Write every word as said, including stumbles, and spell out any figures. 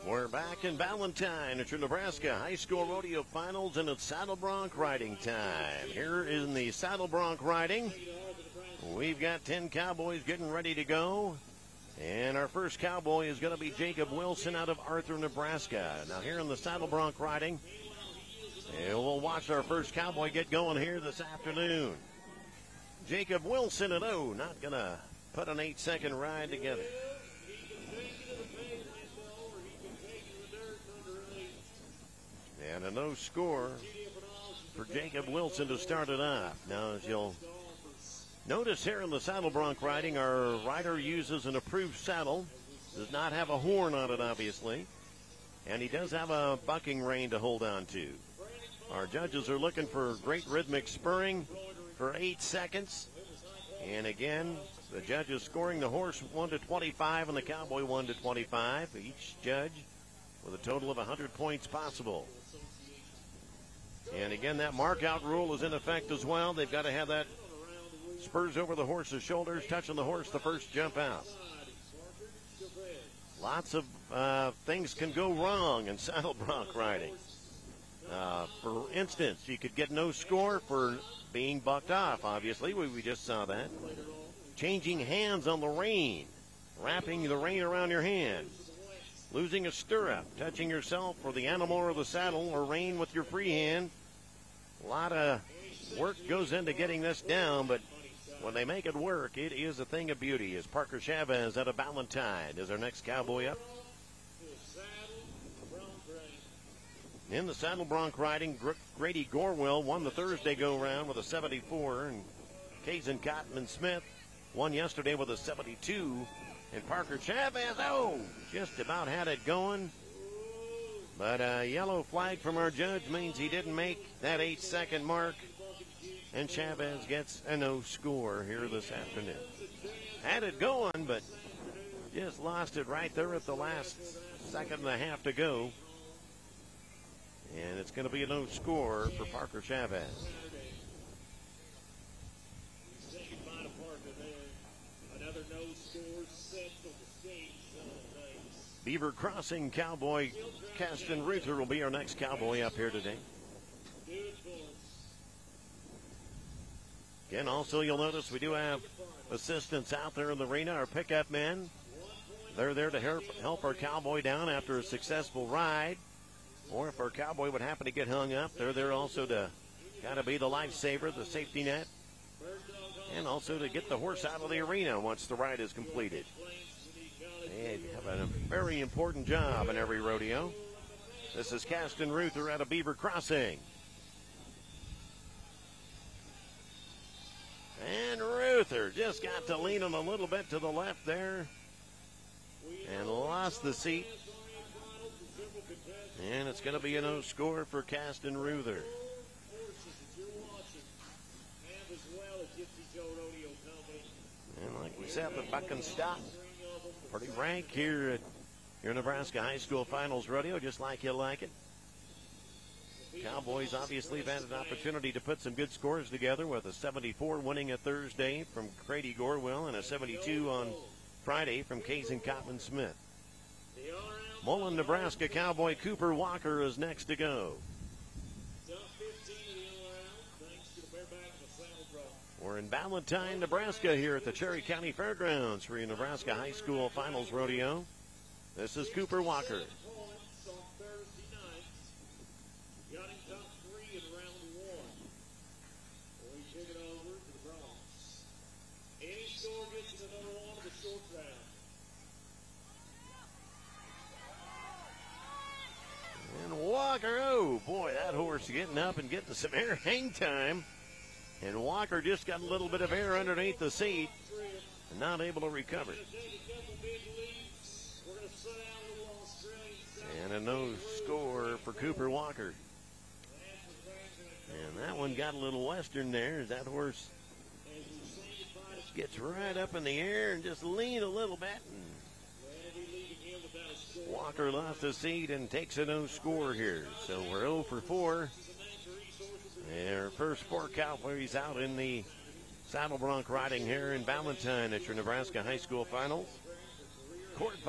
We're back in Valentine at your Nebraska High School Rodeo Finals, and it's Saddle Bronc riding time. Here in the Saddle Bronc riding, we've got ten cowboys getting ready to go. And our first cowboy is going to be Jacob Wilson out of Arthur, Nebraska. Now here in the Saddle Bronc riding, and we'll watch our first cowboy get going here this afternoon. Jacob Wilson at oh, not going to put an eight-second ride together. And a no score for Jacob Wilson to start it off. Now, as you'll notice here in the Saddle Bronc riding, our rider uses an approved saddle. Does not have a horn on it, obviously. And he does have a bucking rein to hold on to. Our judges are looking for great rhythmic spurring for eight seconds. And again, the judges scoring the horse one to twenty-five and the cowboy one to twenty-five. Each judge with a total of one hundred points possible. And again, that mark out rule is in effect as well. They've got to have that spurs over the horse's shoulders, touching the horse the first jump out. Lots of uh, things can go wrong in Saddle Bronc riding. Uh, for instance, you could get no score for being bucked off, obviously. We, we just saw that. Changing hands on the rein, wrapping the rein around your hand. Losing a stirrup, touching yourself or the animal or the saddle or rein with your free hand. A lot of work goes into getting this down, but when they make it work, it is a thing of beauty. As Parker Chavez out of Valentine is our next cowboy up. In the Saddle Bronc riding, Grady Gorwell won the Thursday go-round with a seventy-four, and Kazan Cotman Smith won yesterday with a seventy-two. And Parker Chavez, oh, just about had it going. But a yellow flag from our judge means he didn't make that eight-second mark. And Chavez gets a no score here this afternoon. Had it going, but just lost it right there at the last second and a half to go. And it's going to be a no score for Parker Chavez. Beaver Crossing cowboy Caston Ruther will be our next cowboy up here today. Again, also you'll notice we do have assistants out there in the arena, our pickup men. They're there to help, help our cowboy down after a successful ride. Or if our cowboy would happen to get hung up, they're there also to kind of be the lifesaver, the safety net. And also to get the horse out of the arena once the ride is completed. They have a very important job in every rodeo. This is Caston Ruther out of Beaver Crossing. And Ruther just got to lean him a little bit to the left there and lost the seat. And it's going to be a no score for Caston Ruther. And like we said, the buck and stop. Pretty rank here at your Nebraska High School Finals Rodeo, just like you like it. Cowboys obviously have had an opportunity to put some good scores together with a seventy-four winning a Thursday from Grady Gorwell and a seventy-two on Friday from Kazan Cotman Smith. Mullen, Nebraska cowboy Cooper Walker is next to go. We're in Valentine, Nebraska here at the Cherry County Fairgrounds for your Nebraska High School Finals Rodeo. This is Cooper Walker. And Walker, oh boy, that horse getting up and getting some air hang time. And Walker just got a little bit of air underneath the seat and not able to recover. And a no score for Cooper Walker. And that one got a little western there as that horse gets right up in the air and just lean a little bit. And Walker lost his seat and takes a no score here. So we're oh for four. And our first four cowboys out in the Saddle Bronc riding here in Valentine at your Nebraska High School Finals. Court